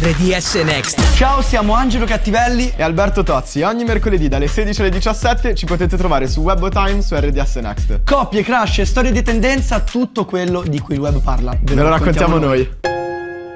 RDS Next. Ciao, siamo Angelo Cattivelli e Alberto Tozzi. Ogni mercoledì dalle 16 alle 17 ci potete trovare su WebOTime su RDS Next. Coppie, crush, storie di tendenza, tutto quello di cui il web parla. Ve lo raccontiamo noi.